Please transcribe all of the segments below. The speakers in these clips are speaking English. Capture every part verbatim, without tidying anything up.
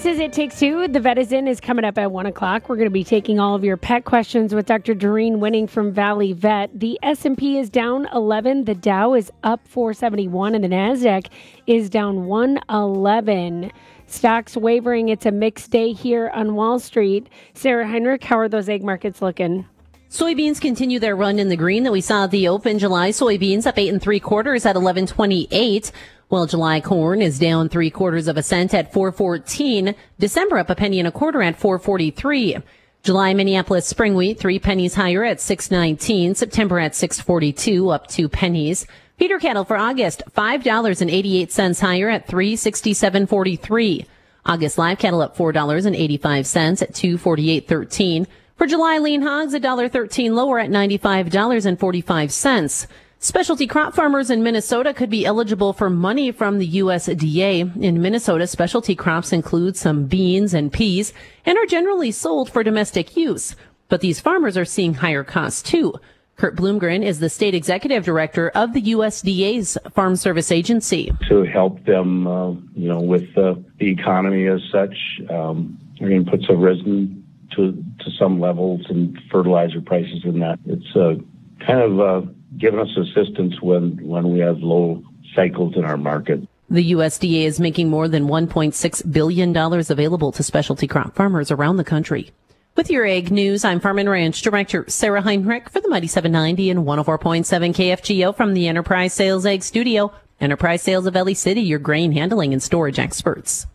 This is It Takes Two. The Vet is In is coming up at one o'clock. We're going to be taking all of your pet questions with Doctor Doreen Winning from Valley Vet. The S and P is down eleven. The Dow is up four seventy-one, and the NASDAQ is down one eleven. Stocks wavering. It's a mixed day here on Wall Street. Sarah Heinrich, how are those egg markets looking? Soybeans continue their run in the green that we saw at the open. July soybeans up eight and three quarters at eleven twenty-eight. Well, July corn is down three quarters of a cent at four fourteen. December up a penny and a quarter at four forty-three. July Minneapolis spring wheat three pennies higher at six nineteen. September at six forty-two, up two pennies. Feeder cattle for August five dollars and eighty-eight cents higher at three sixty-seven forty-three. August live cattle up four dollars and eighty-five cents at two forty-eight thirteen. For July lean hogs, one dollar thirteen lower at ninety-five dollars and forty-five cents. Specialty crop farmers in Minnesota could be eligible for money from the U S D A. In Minnesota, specialty crops include some beans and peas and are generally sold for domestic use. But these farmers are seeing higher costs too. Kurt Bloomgren is the state executive director of the U S D A's Farm Service Agency. To help them, uh, you know, with uh, the economy as such, um, our inputs have risen to to some levels, and fertilizer prices and that. It's uh, kind of uh, given us assistance when, when we have low cycles in our market. The U S D A is making more than one point six billion dollars available to specialty crop farmers around the country. With your Ag News, I'm Farm and Ranch Director Sarah Heinrich for the Mighty seven ninety and one oh four point seven K F G O from the Enterprise Sales Ag Studio. Enterprise Sales of Ellie City, your grain handling and storage experts.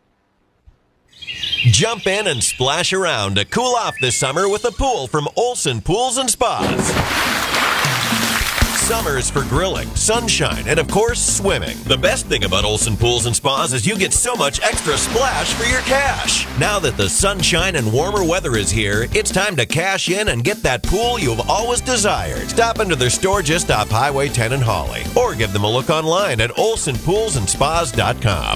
Jump in and splash around to cool off this summer with a pool from Olson Pools and Spas. Summer's for grilling, sunshine, and of course, swimming. The best thing about Olson Pools and Spas is you get so much extra splash for your cash. Now that the sunshine and warmer weather is here, it's time to cash in and get that pool you've always desired. Stop into their store just off Highway ten in Hawley, or give them a look online at olson pools and spas dot com.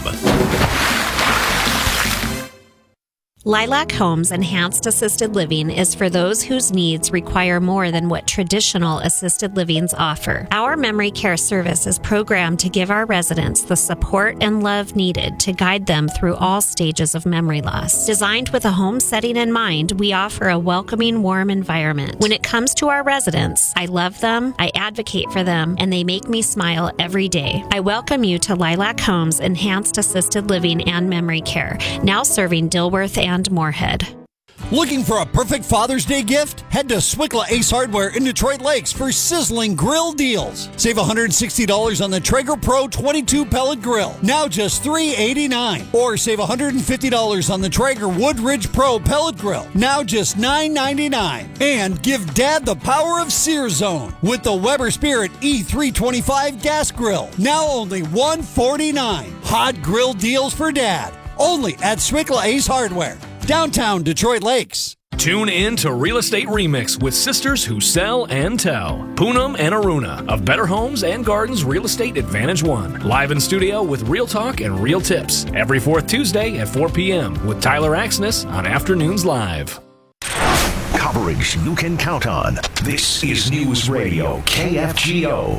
Lilac Homes Enhanced Assisted Living is for those whose needs require more than what traditional assisted livings offer. Our memory care service is programmed to give our residents the support and love needed to guide them through all stages of memory loss. Designed with a home setting in mind, we offer a welcoming, warm environment. When it comes to our residents, I love them, I advocate for them, and they make me smile every day. I welcome you to Lilac Homes Enhanced Assisted Living and Memory Care, now serving Dilworth and and Moorhead. Looking for a perfect Father's Day gift? Head to Swickla Ace Hardware in Detroit Lakes for sizzling grill deals. Save one hundred sixty dollars on the Traeger Pro twenty-two pellet grill, now just three eighty-nine. Or save one hundred fifty dollars on the Traeger Woodridge Pro pellet grill, now just nine ninety-nine. And give Dad the power of Sear Zone with the Weber Spirit E three twenty-five gas grill, now only one forty-nine. Hot grill deals for Dad. Only at Swickla Ace Hardware, downtown Detroit Lakes. Tune in to Real Estate Remix with sisters who sell and tell. Poonam and Aruna of Better Homes and Gardens Real Estate Advantage One. Live in studio with real talk and real tips. Every fourth Tuesday at four p.m. with Tyler Axness on Afternoons Live. Coverage you can count on. This is News Radio K F G O.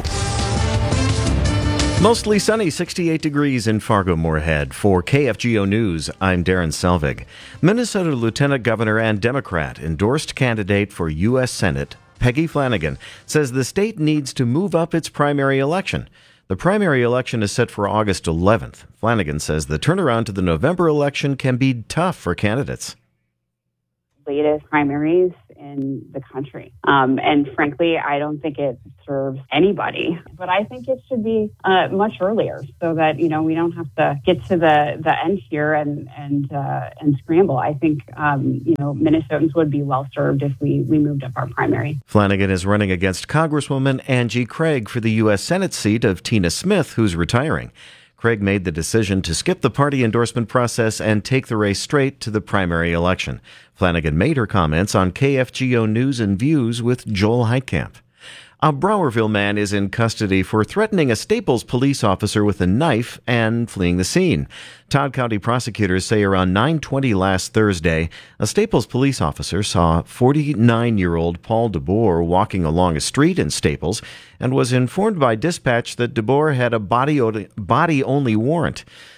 Mostly sunny, sixty-eight degrees in Fargo-Moorhead. For K F G O News, I'm Darren Selvig. Minnesota Lieutenant Governor and Democrat endorsed candidate for U S Senate, Peggy Flanagan, says the state needs to move up its primary election. The primary election is set for August eleventh. Flanagan says the turnaround to the November election can be tough for candidates. Latest primaries in the country. Um, and frankly, I don't think it serves anybody. But I think it should be uh, much earlier so that, you know, we don't have to get to the, the end here and and uh, and scramble. I think, um, you know, Minnesotans would be well served if we, we moved up our primary. Flanagan is running against Congresswoman Angie Craig for the U S Senate seat of Tina Smith, who's retiring. Craig made the decision to skip the party endorsement process and take the race straight to the primary election. Flanagan made her comments on K F G O News and Views with Joel Heitkamp. A Browerville man is in custody for threatening a Staples police officer with a knife and fleeing the scene. Todd County prosecutors say around nine twenty last Thursday, a Staples police officer saw forty-nine-year-old Paul DeBoer walking along a street in Staples and was informed by dispatch that DeBoer had a body-only warrant.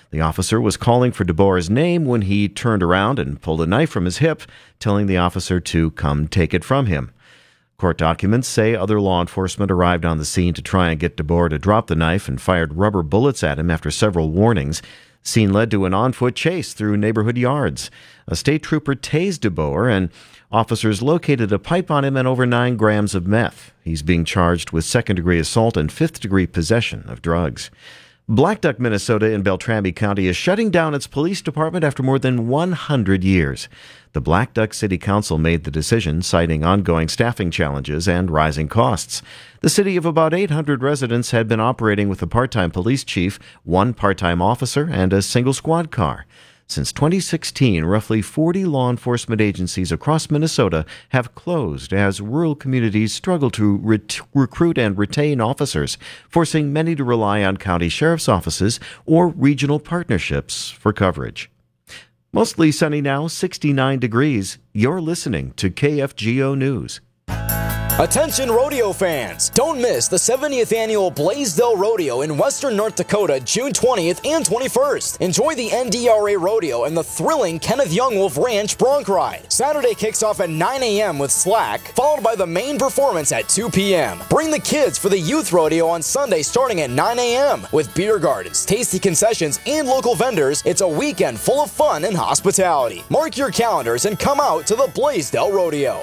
The officer was calling for DeBoer's name when he turned around and pulled a knife from his hip, telling the officer to come take it from him. Court documents say other law enforcement arrived on the scene to try and get DeBoer to drop the knife and fired rubber bullets at him after several warnings. Scene led to an on-foot chase through neighborhood yards. A state trooper tased DeBoer, and officers located a pipe on him and over nine grams of meth. He's being charged with second-degree assault and fifth-degree possession of drugs. Black Duck, Minnesota in Beltrami County is shutting down its police department after more than one hundred years. The Black Duck City Council made the decision, citing ongoing staffing challenges and rising costs. The city of about eight hundred residents had been operating with a part-time police chief, one part-time officer, and a single squad car. Since twenty sixteen, roughly forty law enforcement agencies across Minnesota have closed as rural communities struggle to re- recruit and retain officers, forcing many to rely on county sheriff's offices or regional partnerships for coverage. Mostly sunny now, sixty-nine degrees. You're listening to K F G O News. Attention rodeo fans! Don't miss the seventieth annual Blaisdell Rodeo in western North Dakota, June twentieth and twenty-first. Enjoy the N D R A Rodeo and the thrilling Kenneth Young Wolf Ranch Bronc Ride. Saturday kicks off at nine a.m. with Slack, followed by the main performance at two p.m. Bring the kids for the Youth Rodeo on Sunday starting at nine a.m. With beer gardens, tasty concessions, and local vendors, it's a weekend full of fun and hospitality. Mark your calendars and come out to the Blaisdell Rodeo.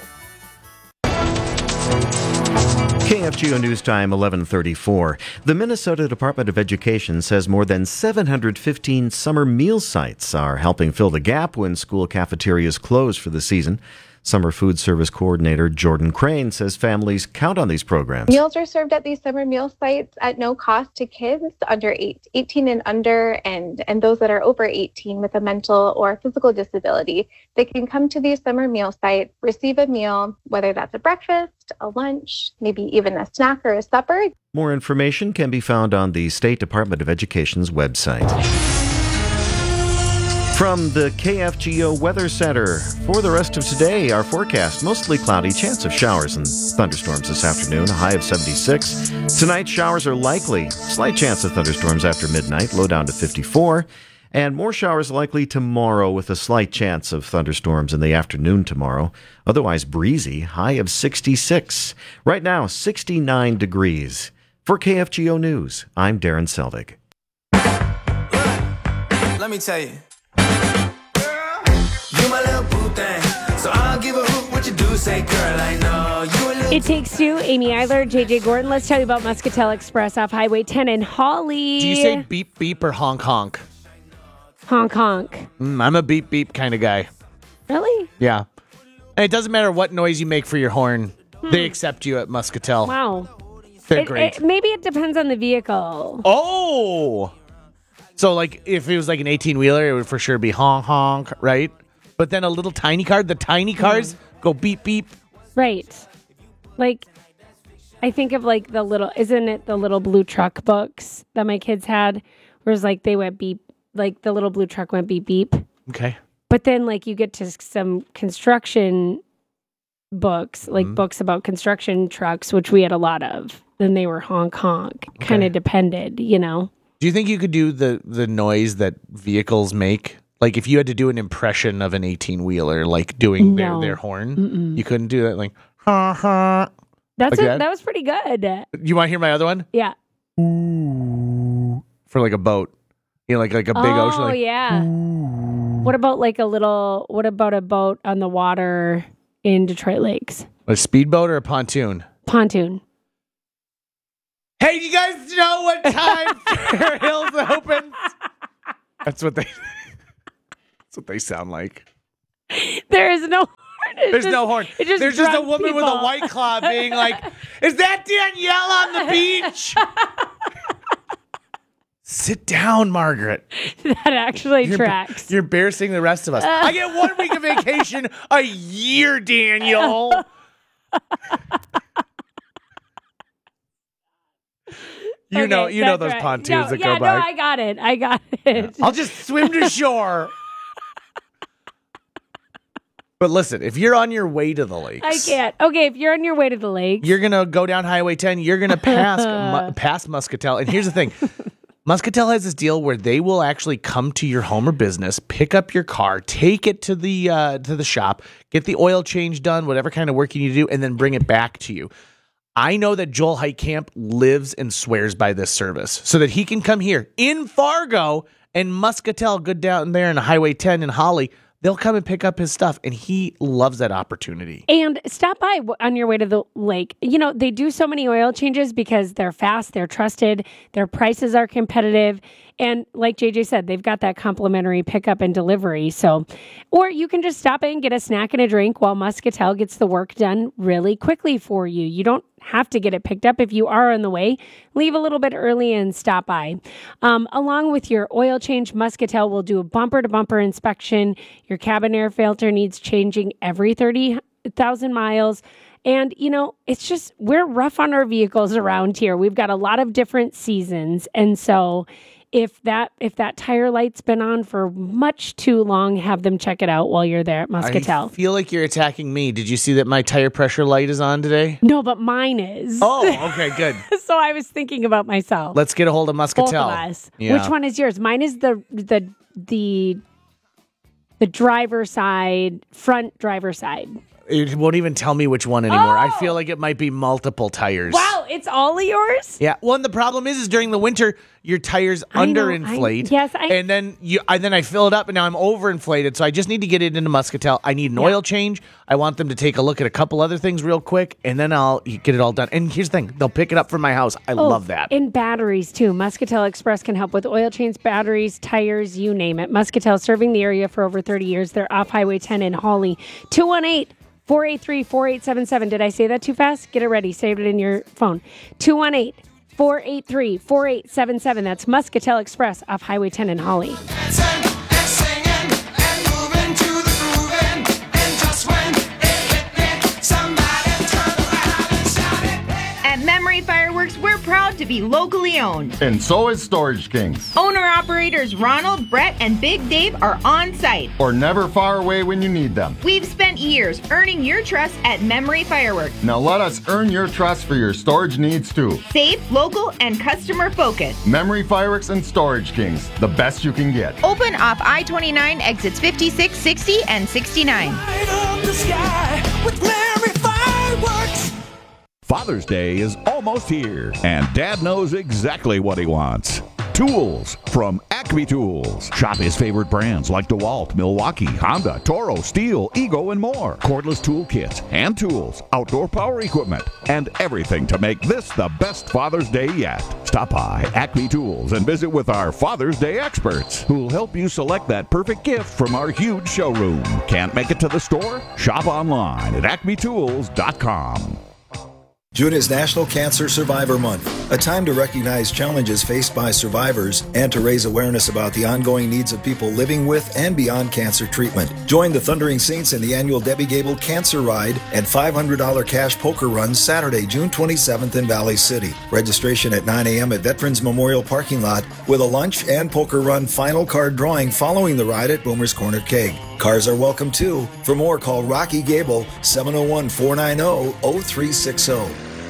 K F G O News Time, eleven thirty-four. The Minnesota Department of Education says more than seven hundred fifteen summer meal sites are helping fill the gap when school cafeterias close for the season. Summer Food Service Coordinator Jordan Crane says families count on these programs. Meals are served at these summer meal sites at no cost to kids under eight, eighteen and under, and, and those that are over eighteen with a mental or physical disability. They can come to these summer meal sites, receive a meal, whether that's a breakfast, a lunch, maybe even a snack or a supper. More information can be found on the State Department of Education's website. From the K F G O Weather Center, for the rest of today, our forecast, mostly cloudy, chance of showers and thunderstorms this afternoon, a high of seventy-six. Tonight, showers are likely, slight chance of thunderstorms after midnight, low down to fifty-four. And more showers likely tomorrow with a slight chance of thunderstorms in the afternoon tomorrow. Otherwise breezy, high of sixty-six. Right now, sixty-nine degrees. For K F G O News, I'm Darren Selvig. Let me tell you. You my little boo thing, so I'll give a hoot what you do, say girl, I know you a little. It Takes Two, Amy Eiler, J J Gordon. Let's tell you about Muscatel Express off Highway ten in Hawley. Do you say beep beep or honk honk? Honk honk. Mm, I'm a beep beep kind of guy. Really? Yeah. And it doesn't matter what noise you make for your horn. Hmm. They accept you at Muscatel. Wow. They're it, great. It, maybe it depends on the vehicle. Oh! So, like, if it was like an eighteen-wheeler, it would for sure be honk honk, right? But then a little tiny car, the tiny cars mm. go beep beep. Right. Like, I think of like the little, isn't it the little blue truck books that my kids had? Where it's like they went beep, like the little blue truck went beep beep. Okay. But then like you get to some construction books, like mm. books about construction trucks, which we had a lot of. Then they were honk honk. Okay. Kind of depended, you know? Do you think you could do the, the noise that vehicles make? Like if you had to do an impression of an eighteen-wheeler, like doing no. their, their horn, Mm-mm. you couldn't do that like, ha ha. That's like a, that? that was pretty good. You want to hear my other one? Yeah. Ooh. For like a boat. You know, like like a big oh, ocean. Oh, like, yeah. Ooh. What about like a little, what about a boat on the water in Detroit Lakes? A speedboat or a pontoon? Pontoon. Hey, do you guys know what time Fair Hills opens? That's what they That's what they sound like. There is no horn. It's There's just, no horn. Just There's just a woman people. with a white claw being like, "Is that Danielle on the beach?" Sit down, Margaret. That actually you're, tracks. You're embarrassing the rest of us. Uh, I get one week of vacation a year, Daniel. You okay, know, you know those right. pontoons no, that yeah, go by. No, I got it. I got it. I'll just swim to shore. But listen, if you're on your way to the lakes, I can't. Okay, if you're on your way to the lakes, you're gonna go down Highway ten. You're gonna pass mu- past Muscatel. And here's the thing: Muscatel has this deal where they will actually come to your home or business, pick up your car, take it to the uh, to the shop, get the oil change done, whatever kind of work you need to do, and then bring it back to you. I know that Joel Heitkamp lives and swears by this service so that he can come here in Fargo and Muscatel, good down there in Highway ten in Holly. They'll come and pick up his stuff, and he loves that opportunity. And stop by on your way to the lake. You know, they do so many oil changes because they're fast, they're trusted, their prices are competitive. And like J J said, they've got that complimentary pickup and delivery. So, or you can just stop in, get a snack and a drink while Muscatel gets the work done really quickly for you. You don't have to get it picked up. If you are on the way, leave a little bit early and stop by. Um, along with your oil change, Muscatel will do a bumper-to-bumper inspection. Your cabin air filter needs changing every thirty thousand miles. And, you know, it's just, we're rough on our vehicles around here. We've got a lot of different seasons. And so if that if that tire light's been on for much too long, have them check it out while you're there at Muscatel. I feel like you're attacking me. Did you see that my tire pressure light is on today? No, but mine is. Oh, okay, good. So I was thinking about myself. Let's get a hold of Muscatel. Both of us. Yeah. Which one is yours? Mine is the the the the driver side, front driver side. It won't even tell me which one anymore. Oh! I feel like it might be multiple tires. Wow, it's all of yours? Yeah. Well, and the problem is, is during the winter, your tires I know, underinflate. I- yes, I- and then you, I then I fill it up, and now I'm overinflated. So I just need to get it into Muscatel. I need an oil change. I want them to take a look at a couple other things real quick, and then I'll get it all done. And here's the thing: they'll pick it up from my house. I Oh, love that. And batteries, too. Muscatel Express can help with oil change, batteries, tires, you name it. Muscatel, serving the area for over thirty years. They're off Highway ten in Hawley. two one eight, four eight three, four eight seven seven. Did I say that too fast? Get it ready. Save it in your phone. two one eight, four eight three, four eight seven seven. That's Muscatel Express off Highway ten in Hawley. At Memory Fireworks, we're proud to be locally owned. And so is Storage Kings. Owner-operators Ronald, Brett, and Big Dave are on site. Or never far away when you need them. We've spent years earning your trust at Memory Fireworks. Now let us earn your trust for your storage needs too. Safe, local, and customer focused. Memory Fireworks and Storage Kings, the best you can get. Open off I twenty-nine, exits fifty-six, sixty, and sixty-nine. Father's Day is almost here, and Dad knows exactly what he wants. Tools from Acme Tools. Shop his favorite brands like DeWalt, Milwaukee, Honda, Toro, Steel, Ego, and more. Cordless tool kits, hand tools, outdoor power equipment, and everything to make this the best Father's Day yet. Stop by Acme Tools and visit with our Father's Day experts who'll help you select that perfect gift from our huge showroom. Can't make it to the store? Shop online at acme tools dot com. June is National Cancer Survivor Month, a time to recognize challenges faced by survivors and to raise awareness about the ongoing needs of people living with and beyond cancer treatment. Join the Thundering Saints in the annual Debbie Gable Cancer Ride and five hundred dollars cash poker run Saturday, June twenty-seventh in Valley City. Registration at nine a.m. at Veterans Memorial Parking Lot with a lunch and poker run final card drawing following the ride at Boomer's Corner Keg. Cars are welcome too. For more, call Rocky Gable, seven oh one, four nine oh, oh three six oh.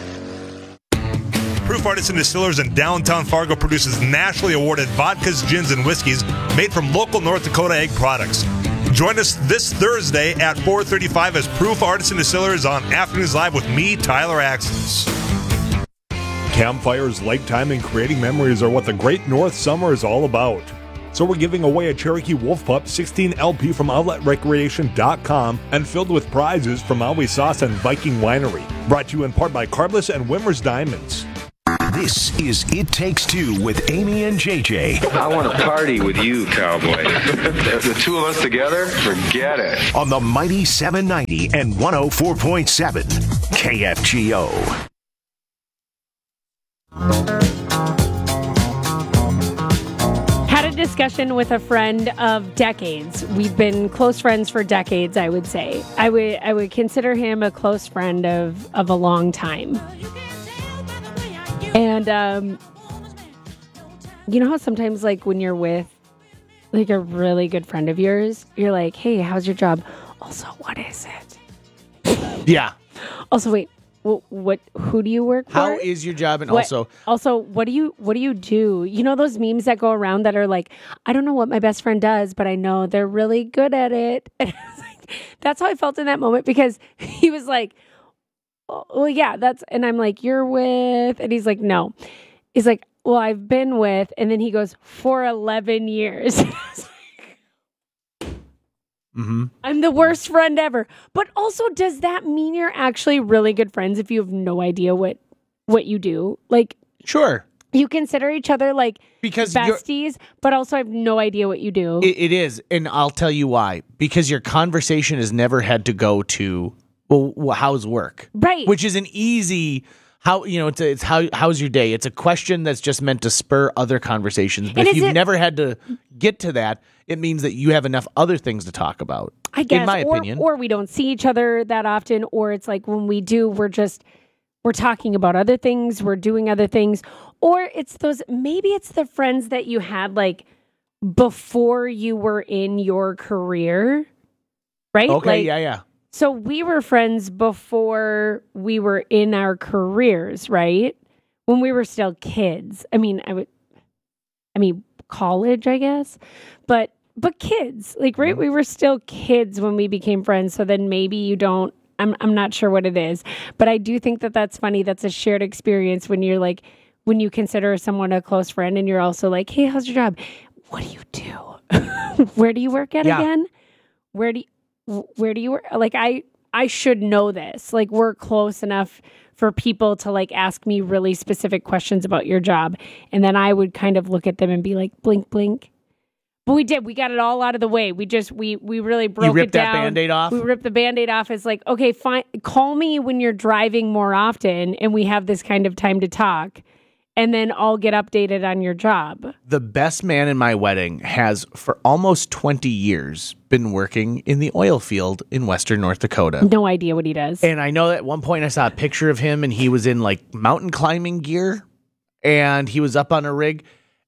Proof Artisan Distillers in downtown Fargo produces nationally awarded vodkas, gins, and whiskeys made from local North Dakota egg products. Join us this Thursday at four thirty-five as Proof Artisan Distillers on Afternoons Live with me, Tyler Axels. Campfires, lifetime, and creating memories are what the Great North Summer is all about. So we're giving away a Cherokee Wolf Pup sixteen L P from outlet recreation dot com and filled with prizes from Always Sauce and Viking Winery. Brought to you in part by Carbless and Wimmer's Diamonds. This is It Takes Two with Amy and J J. I want to party with you, cowboy. The two of us together, forget it. On the mighty seven ninety and one oh four point seven K F G O. Had a discussion with a friend of decades. We've been close friends for decades, I would say. I would I would consider him a close friend of, of a long time. And, um, you know how sometimes, like, when you're with, like, a really good friend of yours, you're like, hey, how's your job? Also, what is it? Yeah. Also, wait, what, what who do you work for? How is your job? And what, also, also, what do you what do you do? You know those memes that go around that are like, I don't know what my best friend does, but I know they're really good at it. And I was like, that's how I felt in that moment, because he was like, oh, well, yeah, that's, and I'm like, you're with, and he's like, no. He's like, well, I've been with, and then he goes, for eleven years. Mm-hmm. I'm the worst friend ever. But also, does that mean you're actually really good friends if you have no idea what what you do? Like, sure, you consider each other like because besties, but also I have no idea what you do. It, it is, and I'll tell you why. Because your conversation has never had to go to, well, how's work, right? Which is an easy. How, you know, it's, a, it's how how's your day? It's a question that's just meant to spur other conversations. But And if is you've it- never had to get to that, it means that you have enough other things to talk about. I guess, in my or, opinion. or we don't see each other that often, or it's like when we do, we're just we're talking about other things, we're doing other things, or it's those maybe it's the friends that you had like before you were in your career, right? Okay, Like, yeah, yeah. So we were friends before we were in our careers, right? When we were still kids. I mean, I would, I mean, college, I guess, but but kids, like, right? We were still kids when we became friends. So then maybe you don't. I'm I'm not sure what it is, but I do think that that's funny. That's a shared experience when you're like, when you consider someone a close friend, and you're also like, hey, how's your job? What do you do? Where do you work at Yeah. again? Where do you? Where do you work? Like, I, I should know this. Like, we're close enough for people to like ask me really specific questions about your job. And then I would kind of look at them and be like, blink, blink. But we did. We got it all out of the way. We just, we, we really broke ripped it that down. Band-Aid off? We ripped the Band-Aid off. It's like, okay, fine. Call me when you're driving more often and we have this kind of time to talk. And then I'll get updated on your job. The best man in my wedding has, for almost twenty years, been working in the oil field in western North Dakota. No idea what he does. And I know that at one point I saw a picture of him and he was in like mountain climbing gear and he was up on a rig.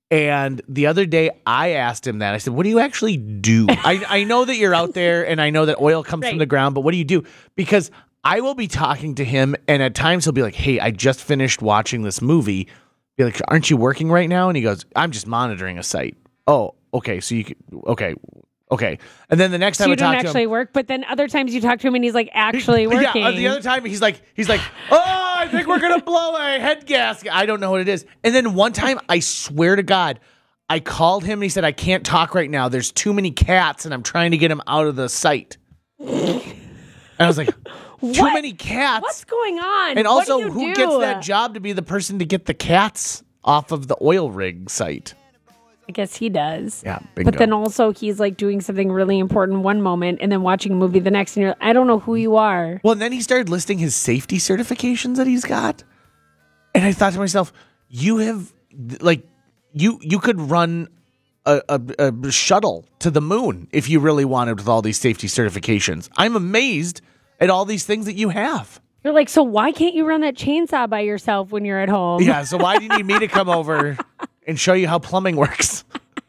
And the other day I asked him that. I said, what do you actually do? I, I know that you're out there and I know that oil comes Right. from the ground, but what do you do? Because I will be talking to him and at times he'll be like, hey, I just finished watching this movie. Be like, aren't you working right now? And he goes, I'm just monitoring a site. Oh, okay. So you could, okay. Okay. And then the next So time you I don't talk to actually him, work, but then other times you talk to him and he's like actually working. yeah, the other time he's like, he's like, oh, I think we're going to blow a head gasket. I don't know what it is. And then one time, I swear to God, I called him and he said, I can't talk right now. There's too many cats and I'm trying to get him out of the site. And I was like, too What? many cats. What's going on? And What do also, you who do? gets that job to be the person to get the cats off of the oil rig site? I guess he does. Yeah, bingo. But then also he's like doing something really important one moment and then watching a movie the next, and you're, I don't know who you are. Well, and then he started listing his safety certifications that he's got. And I thought to myself, you have, like, you you could run a, a, a shuttle to the moon if you really wanted with all these safety certifications. I'm amazed at all these things that you have. You're like, so why can't you run that chainsaw by yourself when you're at home? Yeah, so why do you need me to come over and show you how plumbing works?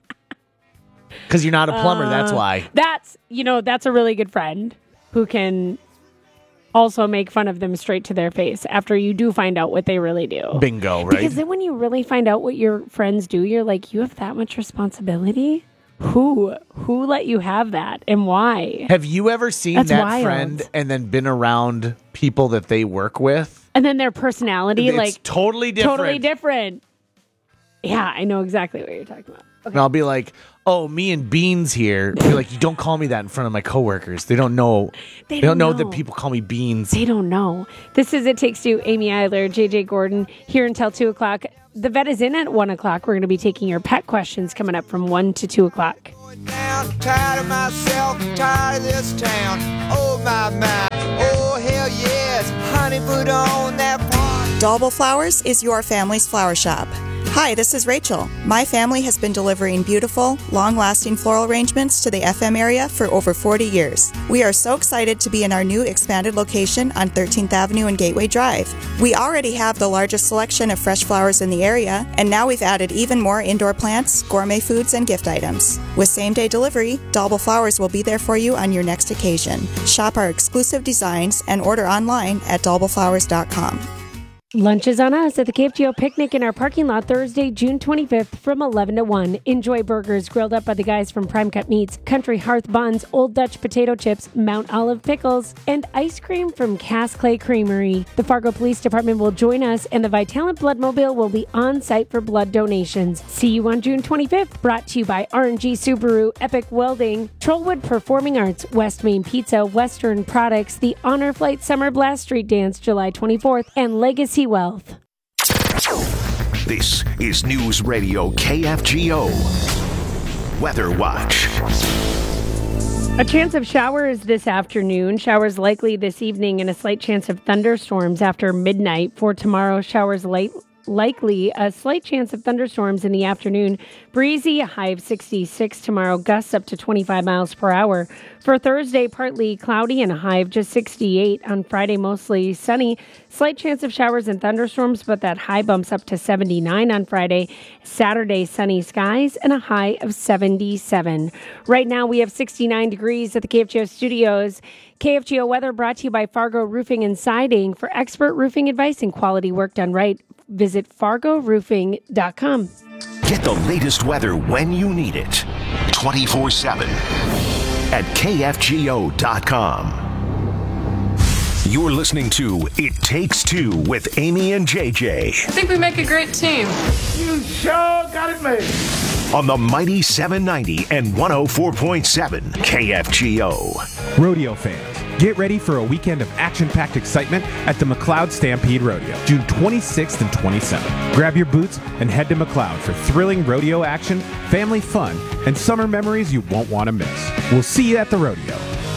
Because you're not a plumber, Uh, that's why. That's, you know, that's a really good friend who can also make fun of them straight to their face after you do find out what they really do. Bingo, right? Because then when you really find out what your friends do, you're like, you have that much responsibility? Who? Who let you have that and why? Have you ever seen That's that wild. friend and then been around people that they work with? And then their personality, It's like totally different. Totally different. Yeah, I know exactly what you're talking about. And I'll be like, oh, me and Beans here. Be like, you don't call me that in front of my coworkers. They don't know. They They, don't don't know. know. that people call me Beans. They don't know. This is It Takes Two. Amy Eiler, J J Gordon, here until two o'clock. The vet is in at one o'clock. We're going to be taking your pet questions coming up from one to two o'clock. Down, tired of myself, tired of this town. Oh my my, oh hell yes, honey, put on that party. Dalbo Flowers is your family's flower shop. Hi, this is Rachel. My family has been delivering beautiful, long-lasting floral arrangements to the F M area for over forty years. We are so excited to be in our new expanded location on thirteenth Avenue and Gateway Drive. We already have the largest selection of fresh flowers in the area, and now we've added even more indoor plants, gourmet foods, and gift items. With same-day delivery, Dalbel Flowers will be there for you on your next occasion. Shop our exclusive designs and order online at dalbel flowers dot com. Lunch is on us at the K F G O Picnic in our parking lot Thursday, June twenty-fifth from eleven to one. Enjoy burgers grilled up by the guys from Prime Cut Meats, Country Hearth Buns, Old Dutch Potato Chips, Mount Olive Pickles, and ice cream from Cass Clay Creamery. The Fargo Police Department will join us, and the Vitalant Bloodmobile will be on site for blood donations. See you on June twenty-fifth. Brought to you by R and G Subaru, Epic Welding, Trollwood Performing Arts, West Main Pizza, Western Products, the Honor Flight Summer Blast Street Dance July twenty-fourth, and Legacy Wealth. This is News Radio K F G O Weather Watch. A chance of showers this afternoon, showers likely this evening, and a slight chance of thunderstorms after midnight. For tomorrow, showers light. Likely a slight chance of thunderstorms in the afternoon. Breezy, a high of sixty-six tomorrow, gusts up to twenty-five miles per hour. For Thursday, partly cloudy and a high of just sixty-eight. On Friday, mostly sunny. Slight chance of showers and thunderstorms, but that high bumps up to seventy-nine on Friday. Saturday, sunny skies and a high of seventy-seven. Right now, we have sixty-nine degrees at the K F G O studios. K F G O weather brought to you by Fargo Roofing and Siding. For expert roofing advice and quality work done right, visit fargo roofing dot com. Get the latest weather when you need it. twenty-four seven at K F G O dot com. You're listening to It Takes Two with Amy and J J. I think we make a great team. You sure got it made. On the mighty seven ninety and one oh four point seven K F G O. Rodeo fans, get ready for a weekend of action-packed excitement at the McLeod Stampede Rodeo, June twenty-sixth and twenty-seventh. Grab your boots and head to McLeod for thrilling rodeo action, family fun, and summer memories you won't want to miss. We'll see you at the rodeo.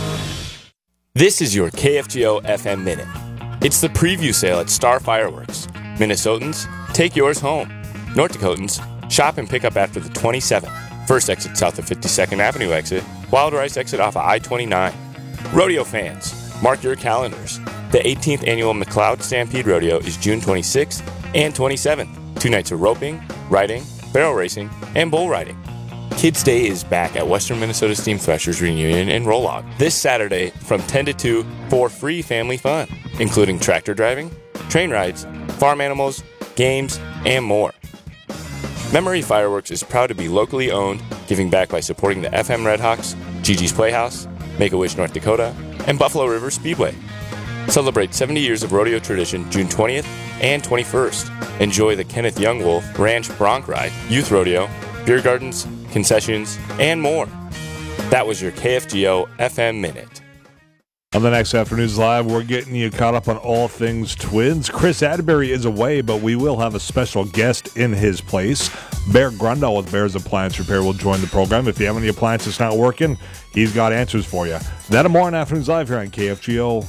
This is your K F G O F M Minute. It's the preview sale at Star Fireworks. Minnesotans, take yours home. North Dakotans, shop and pick up after the twenty-seventh. First exit south of fifty-second Avenue exit, Wild Rice exit off of I twenty-nine. Rodeo fans, mark your calendars. The eighteenth Annual McLeod Stampede Rodeo is June twenty-sixth and twenty-seventh. Two nights of roping, riding, barrel racing, and bull riding. Kids Day is back at Western Minnesota Steam Threshers Reunion in Rolog this Saturday from ten to two for free family fun, including tractor driving, train rides, farm animals, games, and more. Memory Fireworks is proud to be locally owned, giving back by supporting the F M Redhawks, Gigi's Playhouse, Make-A-Wish North Dakota, and Buffalo River Speedway. Celebrate seventy years of rodeo tradition June twentieth and twenty-first. Enjoy the Kenneth Young Wolf Ranch Bronc Ride, Youth Rodeo, beer gardens, concessions, and more. That was your K F G O F M Minute. On the next Afternoons Live, we're getting you caught up on all things Twins. Chris Atterbury is away, but we will have a special guest in his place. Bear Grundle with Bear's Appliance Repair will join the program. If you have any appliance that's not working, he's got answers for you. That and more on Afternoons Live here on K F G O.